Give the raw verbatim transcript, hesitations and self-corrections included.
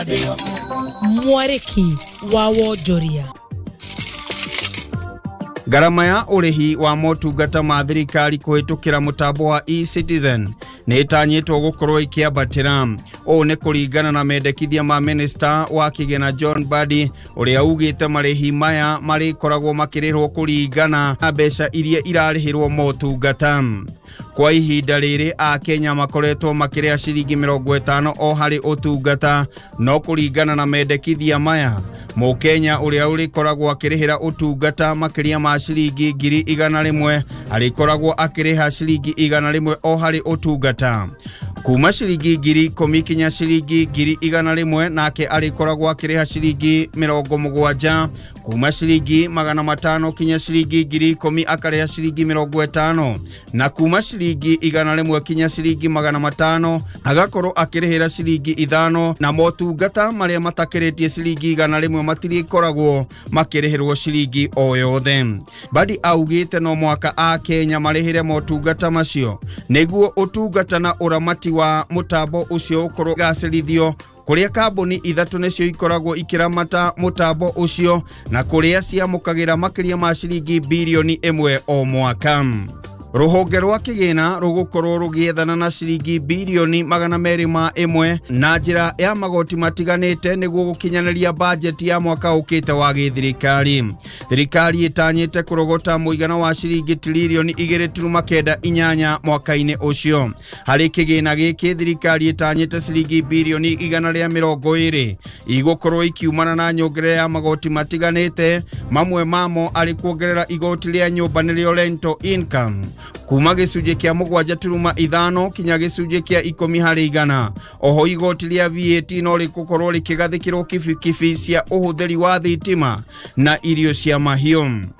Mwariki wa Wonjoria. Garama ya urehi wa motungata ma thirikari kuhitukira mutambo wa e-Citizen ni itanyitwo gukorwo ikiambatira. O ne kuringana na mendekithia ma Minister wa Kigena John Mbadi uria ugite marehi maya mari koragwo makirirwo kuringana na mbeca iria irarihirwo motungata. Kwa ihinda riri a Kenya makoretwo makiria ciringi mirongo itano o hari utungata, no kuringana na mendekithia maya Mukenya uria uri koragwo akirihira utungata makiria ma ciringi ngiri igana rimwe ari koragwo akiriha ciringi igana rimwe o hari utungata. Kuma ciringi ngiri ikumi kinya ciringi ngiri igana rimwe nake ari koragwo akiriha ciringi mirongo mugwanja. Kuma ciringi magana matano kinya ciringi ngiri ikumi akariha ciringi mirongo itano, na kuma ciringi igana rimwe kinya ciringi magana matano agakorwo akirihira ciringi ithano, na motungata maria matakiritie ciringi igana rimwe matiri koragwo makirihirwo ciringi o yothe. Mbadi augite no mwaka a Kenya marihire motungata macio niguo utungata na uramati wa mutambo ucio ukorwo gacirithio, kuria kambuni ithatu nicio ikoragwo ikiramata mutambo ucio na kuria ciamukagira makiria ma ciringi bilioni imwe o mwaka. Ruhonge rwa Kigena rugukorwo rugiethana na ciringi bilioni magana meri ma imwe na njira ya magoti matiganite niguo gukinyaniria budget ya mwaka ukite wa githirikari. Thirikari itanyite kurogota muigana wa ciringi trilioni igiri turuma kenda inyanya mwaka-ini ucio. Hari kigina giki thirikari itanyite ciringi bilioni igana ria mirongo iri igukorwo ikiumana na nyongere ya magoti matiganite, mamwe mamo ari kuongerera igoti ria nyumba nirio rental income kuma gicunje kia mugwanja turuma ithano kinya gicunje kia ikumi hari igana. Oho igoti ria V A T no rikukorwo rikigathikirwo kibikibi cia uhuthiri wa thitima na irio cia mahiu.